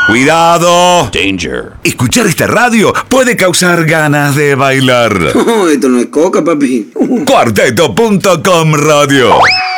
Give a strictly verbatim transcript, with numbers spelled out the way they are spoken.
¡Cuidado! Danger. Escuchar esta radio puede causar ganas de bailar. No, esto no es coca, papi. Cuarteto punto com Radio.